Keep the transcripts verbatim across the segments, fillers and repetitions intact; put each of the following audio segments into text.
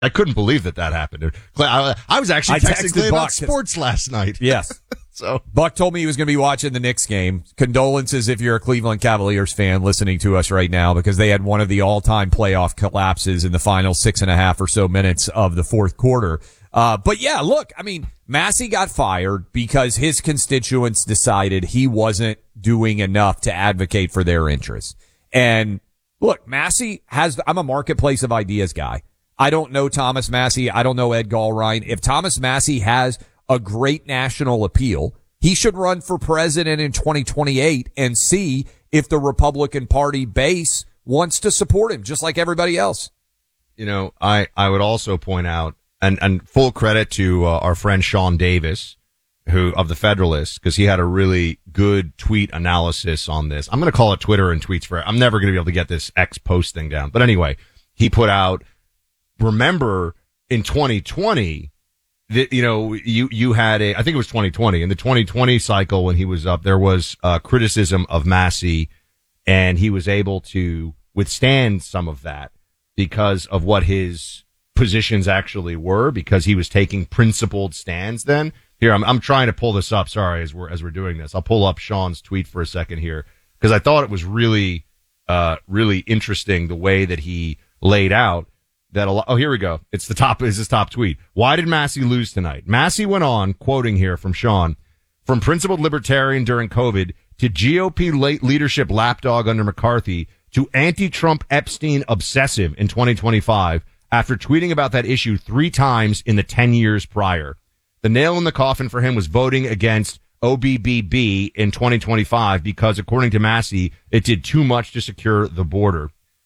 I couldn't believe that that happened. I, I was actually I texting texted Clay about Buck. sports last night. Yes. So Buck told me he was going to be watching the Knicks game. Condolences if you're a Cleveland Cavaliers fan listening to us right now, because they had one of the all-time playoff collapses in the final six and a half or so minutes of the fourth quarter. Uh, but yeah, look, I mean, Massey got fired because his constituents decided he wasn't doing enough to advocate for their interests. And look, Massey has, I'm a marketplace of ideas guy. I don't know Thomas Massey. I don't know Ed Gallrein. If Thomas Massey has a great national appeal, he should run for president in twenty twenty-eight and see if the Republican Party base wants to support him, just like everybody else. You know, I, I would also point out, and, and full credit to uh, our friend Sean Davis, who, of the Federalist, because he had a really good tweet analysis on this. I'm going to call it Twitter and tweets for, I'm never going to be able to get this X post thing down. But anyway, he put out, remember in twenty twenty, that, you know, you, you had a, I think it was twenty twenty, in the twenty twenty cycle when he was up, there was uh criticism of Massey, and he was able to withstand some of that because of what his positions actually were, because he was taking principled stands then. Here, I'm, I'm trying to pull this up. Sorry, as we're, as we're doing this, I'll pull up Sean's tweet for a second here, because I thought it was really, uh, really interesting the way that he laid out that. A lot, oh, here we go. It's the top, is his top tweet. Why did Massey lose tonight? Massey went on, quoting here from Sean, from principled libertarian during COVID to G O P late leadership lapdog under McCarthy to anti-Trump Epstein obsessive in twenty twenty-five after tweeting about that issue three times in the ten years prior. The nail in the coffin for him was voting against O B B B in twenty twenty-five because, according to Massey, it did too much to secure the border.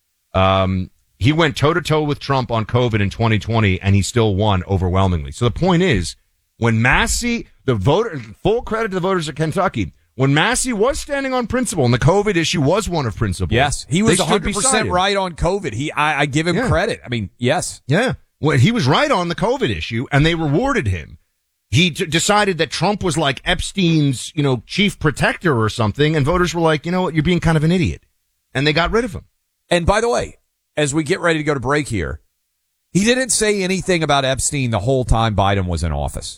Um, he went toe-to-toe with Trump on COVID in twenty twenty, and he still won overwhelmingly. So the point is, when Massey, the voter, full credit to the voters of Kentucky, when Massey was standing on principle, and the COVID issue was one of principle. Yes, he was one hundred percent right on COVID. He, I, I give him yeah. credit. I mean, yes. Yeah. Well, he was right on the COVID issue, and they rewarded him. He t- decided that Trump was like Epstein's, you know, chief protector or something, and voters were like, you know what, you're being kind of an idiot. And they got rid of him. And by the way, as we get ready to go to break here, he didn't say anything about Epstein the whole time Biden was in office.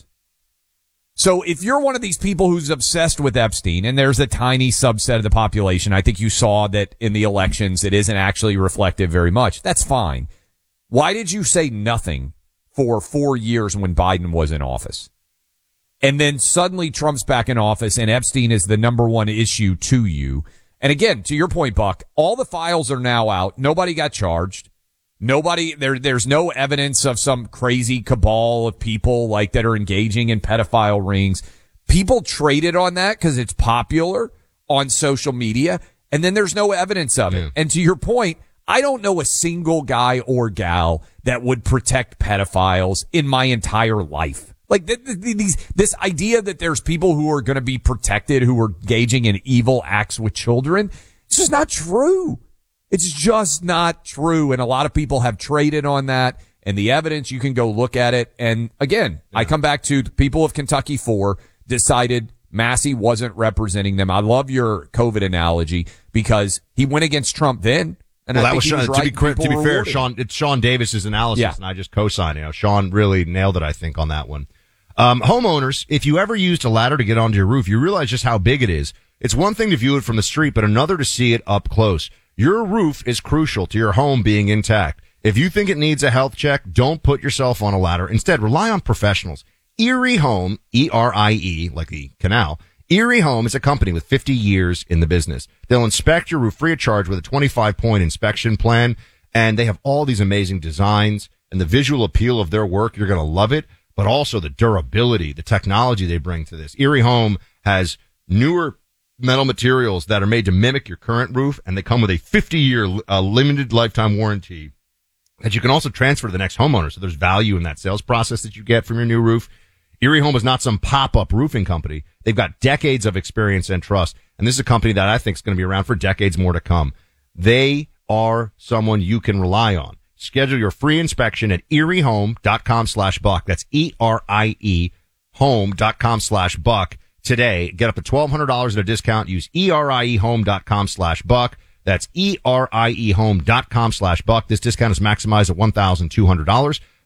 So if you're one of these people who's obsessed with Epstein, and there's a tiny subset of the population, I think you saw that in the elections, it isn't actually reflective very much. That's fine. Why did you say nothing for four years when Biden was in office? And then suddenly Trump's back in office and Epstein is the number one issue to you. And again, to your point, Buck, all the files are now out. Nobody got charged. Nobody, there, there's no evidence of some crazy cabal of people like that are engaging in pedophile rings. People traded on that because it's popular on social media, and then there's no evidence of it. Yeah. And to your point, I don't know a single guy or gal that would protect pedophiles in my entire life. Like th- th- these, this idea that there's people who are going to be protected who are engaging in evil acts with children, it's just not true. It's just not true. And a lot of people have traded on that, and the evidence, you can go look at it. And again, yeah. I come back to the people of Kentucky four decided Massey wasn't representing them. I love your COVID analogy because he went against Trump then. And well, I that think was, he was to right, be, to be fair, rewarded. Sean, it's Sean Davis's analysis, Yeah. and I just co-sign it. You know, Sean really nailed it, I think, on that one. Um, homeowners, if you ever used a ladder to get onto your roof, you realize just how big it is. It's one thing to view it from the street, but another to see it up close. Your roof is crucial to your home being intact. If you think it needs a health check, don't put yourself on a ladder. Instead, rely on professionals. Erie Home, E R I E, like the canal. Erie Home is a company with fifty years in the business. They'll inspect your roof free of charge with a twenty-five point inspection plan, and they have all these amazing designs and the visual appeal of their work. You're going to love it, but also the durability, the technology they bring to this. Erie Home has newer metal materials that are made to mimic your current roof, and they come with a fifty year uh, limited lifetime warranty that you can also transfer to the next homeowner. So there's value in that sales process that you get from your new roof. Erie Home is not some pop-up roofing company. They've got decades of experience and trust, and this is a company that I think is going to be around for decades more to come. They are someone you can rely on. Schedule your free inspection at eriehome.com slash buck. That's E R I E home.com slash buck today. Get up to twelve hundred dollars in a discount. Use eriehome.com slash buck. That's E R I E home.com slash buck. This discount is maximized at one thousand two hundred dollars.